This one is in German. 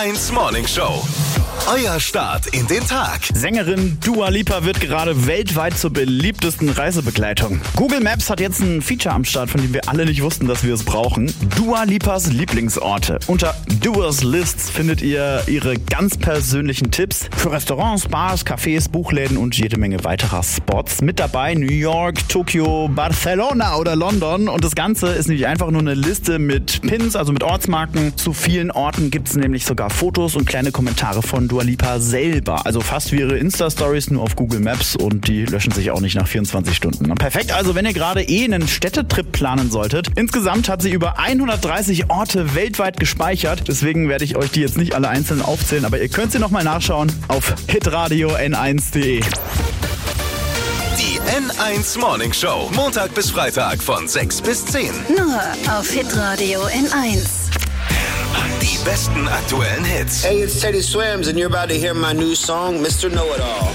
1 Morning Show. Euer Start in den Tag. Sängerin Dua Lipa wird gerade weltweit zur beliebtesten Reisebegleitung. Google Maps hat jetzt ein Feature am Start, von dem wir alle nicht wussten, dass wir es brauchen. Dua Lipas Lieblingsorte. Unter Duas Lists findet ihr ihre ganz persönlichen Tipps für Restaurants, Bars, Cafés, Buchläden und jede Menge weiterer Spots. Mit dabei New York, Tokio, Barcelona oder London. Und das Ganze ist nämlich einfach nur eine Liste mit Pins, also mit Ortsmarken. Zu vielen Orten gibt es nämlich sogar Fotos und kleine Kommentare von Dua Lipa selber. Also fast wie ihre Insta-Stories, nur auf Google Maps, und die löschen sich auch nicht nach 24 Stunden. Perfekt, also wenn ihr gerade einen Städtetrip planen solltet. Insgesamt hat sie über 130 Orte weltweit gespeichert. Deswegen werde ich euch die jetzt nicht alle einzeln aufzählen, aber ihr könnt sie nochmal nachschauen auf hitradio n1.de. Die N1 Morning Show. Montag bis Freitag von 6 bis 10. Nur auf hitradio N1. Die besten aktuellen Hits. Hey, it's Teddy Swims and you're about to hear my new song, Mr. Know-It-All.